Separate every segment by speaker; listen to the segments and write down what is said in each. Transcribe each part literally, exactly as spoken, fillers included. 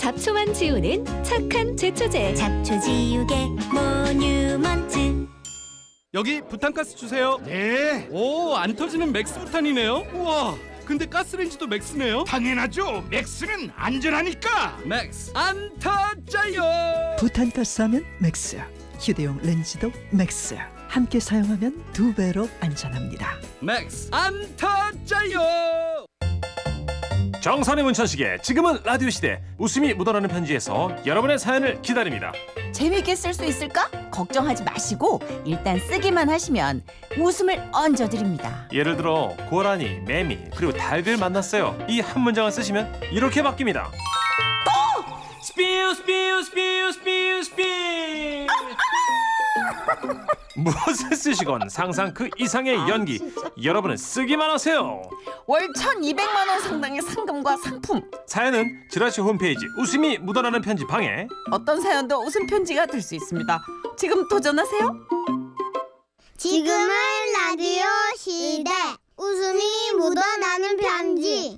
Speaker 1: 잡초만 지우는 착한 제초제.
Speaker 2: 잡초 지우개 모뉴먼트.
Speaker 3: 여기 부탄가스 주세요.
Speaker 4: 네,
Speaker 3: 오, 안 터지는 맥스 부탄이네요. 우와, 근데 가스레인지도 맥스네요.
Speaker 4: 당연하죠. 맥스는 안전하니까.
Speaker 3: 맥스 안 터져요.
Speaker 5: 부탄가스 하면 맥스, 휴대용 렌즈도 맥스. 함께 사용하면 두 배로 안전합니다.
Speaker 3: 맥스 안 터져요.
Speaker 6: 정선의 문천식의 지금은 라디오 시대 웃음이 묻어나는 편지에서 여러분의 사연을 기다립니다.
Speaker 2: 재미있게 쓸 수 있을까? 걱정하지 마시고 일단 쓰기만 하시면 웃음을 얹어드립니다.
Speaker 6: 예를 들어 고라니, 매미 그리고 닭을 만났어요. 이 한 문장을 쓰시면 이렇게 바뀝니다. 스피우 스피우 스피우 스피우 스피우. 무엇을 쓰시건 상상 그 이상의 연기. 여러분은 쓰기만 하세요.
Speaker 2: 월 천이백만 원 상당의 상금과 상품.
Speaker 6: 사연은 지라시 홈페이지 웃음이 묻어나는 편지 방에.
Speaker 2: 어떤 사연도 웃음 편지가 될 수 있습니다. 지금 도전하세요.
Speaker 7: 지금은 라디오 시대 웃음이 묻어나는 편지.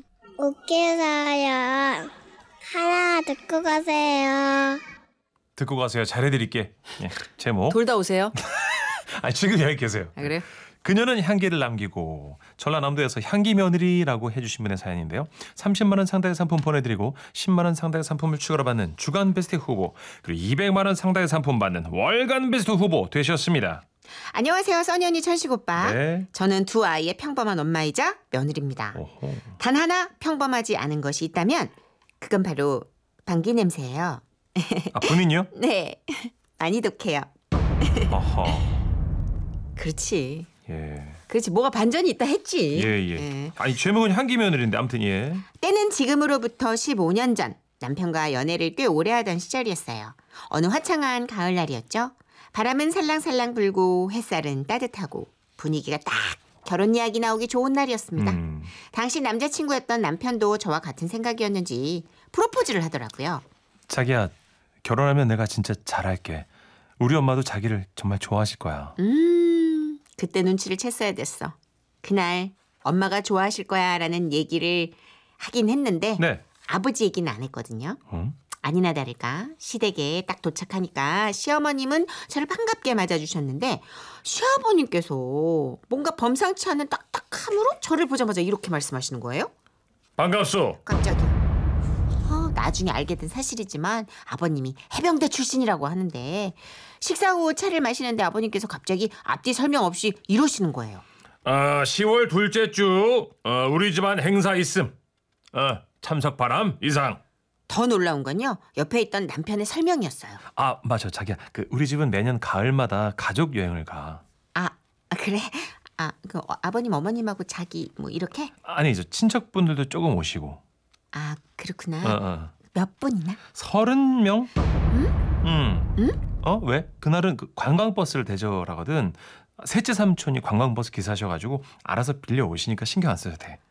Speaker 7: 웃겨서요. 하나 듣고 가세요.
Speaker 6: 듣고 가세요. 잘해드릴게. 예, 제목.
Speaker 2: 돌 다 오세요.
Speaker 6: 아니 지금 여기 계세요.
Speaker 2: 아, 그래요?
Speaker 6: 그녀는 향기를 남기고. 전라남도에서 향기 며느리라고 해주신 분의 사연인데요. 삼십만 원 상당의 상품 보내드리고 십만 원 상당의 상품을 추가로 받는 주간 베스트 후보, 그리고 이백만 원 상당의 상품 받는 월간 베스트 후보 되셨습니다.
Speaker 8: 안녕하세요, 써니 언니, 천식 오빠.
Speaker 6: 네.
Speaker 8: 저는 두 아이의 평범한 엄마이자 며느리입니다.
Speaker 6: 오호.
Speaker 8: 단 하나 평범하지 않은 것이 있다면 그건 바로 방귀 냄새예요.
Speaker 6: 아, 본인이요?
Speaker 8: 네, 많이 독해요.
Speaker 6: 어허.
Speaker 8: 그렇지.
Speaker 6: 예.
Speaker 8: 그렇지, 뭐가 반전이 있다 했지.
Speaker 6: 예, 예. 아니 제목은 향기 며느리인데 아무튼 예.
Speaker 8: 때는 지금으로부터 십오 년 전 남편과 연애를 꽤 오래 하던 시절이었어요. 어느 화창한 가을날이었죠. 바람은 살랑살랑 불고 햇살은 따뜻하고 분위기가 딱 결혼 이야기 나오기 좋은 날이었습니다.
Speaker 6: 음.
Speaker 8: 당시 남자친구였던 남편도 저와 같은 생각이었는지 프로포즈를 하더라고요.
Speaker 6: 자기야, 결혼하면 내가 진짜 잘할게. 우리 엄마도 자기를 정말 좋아하실 거야.
Speaker 8: 음, 그때 눈치를 챘어야 됐어. 그날 엄마가 좋아하실 거야 라는 얘기를 하긴 했는데
Speaker 6: 네.
Speaker 8: 아버지 얘기는 안 했거든요.
Speaker 6: 응?
Speaker 8: 아니나 다를까 시댁에 딱 도착하니까 시어머님은 저를 반갑게 맞아주셨는데 시아버님께서 뭔가 범상치 않은 딱딱함으로 저를 보자마자 이렇게 말씀하시는 거예요.
Speaker 6: 반갑소.
Speaker 8: 갑자기. 어, 나중에 알게 된 사실이지만 아버님이 해병대 출신이라고 하는데 식사 후 차를 마시는데 아버님께서 갑자기 앞뒤 설명 없이 이러시는 거예요.
Speaker 6: 아, 시월 둘째 주 어, 우리 집안 행사 있음. 어, 참석 바람 이상.
Speaker 8: 더 놀라운 건요. 옆에 있던 남편의 설명이었어요.
Speaker 6: 아, 맞아. 자기야. 그 우리 집은 매년 가을마다 가족 여행을 가.
Speaker 8: 아, 아 그래? 아, 그 어, 아버님 어머님하고 자기 뭐 이렇게?
Speaker 6: 아니죠. 친척분들도 조금 오시고.
Speaker 8: 아, 그렇구나.
Speaker 6: 어, 어.
Speaker 8: 몇 분이나?
Speaker 6: 서른 명?
Speaker 8: 응?
Speaker 6: 응.
Speaker 8: 응?
Speaker 6: 어, 왜? 그날은 그 관광버스를 대절하거든. 셋째 삼촌이 관광버스 기사셔가지고 알아서 빌려 오시니까 신경 안 써도 돼.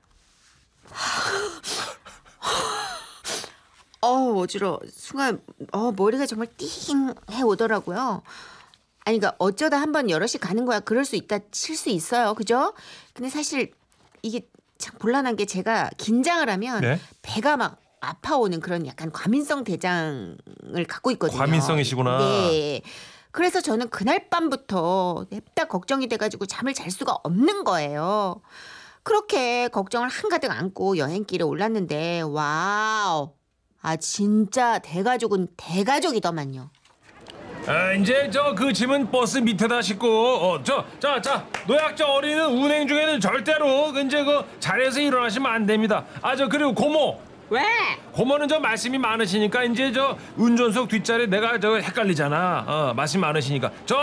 Speaker 8: 어, 어지러워. 순간 어, 머리가 정말 띵해 오더라고요. 아니, 그러니까 어쩌다 한번 여럿이 가는 거야. 그럴 수 있다 칠 수 있어요. 그죠? 근데 사실 이게 참 곤란한 게 제가 긴장을 하면
Speaker 6: 네?
Speaker 8: 배가 막 아파오는 그런 약간 과민성 대장을 갖고 있거든요.
Speaker 6: 과민성이시구나.
Speaker 8: 네. 그래서 저는 그날 밤부터 냅다 걱정이 돼가지고 잠을 잘 수가 없는 거예요. 그렇게 걱정을 한가득 안고 여행길에 올랐는데 와우. 아, 진짜 대가족은 대가족이더만요.
Speaker 6: 아, 이제 저 그 짐은 버스 밑에다 싣고 어, 저, 자, 자, 노약자 어린이는 운행 중에는 절대로 이제 그 자리에서 일어나시면 안 됩니다. 아, 저 그리고 고모.
Speaker 8: 왜?
Speaker 6: 고모는 저 말씀이 많으시니까 이제 저 운전석 뒷자리 내가 저 헷갈리잖아. 어, 말씀 많으시니까 저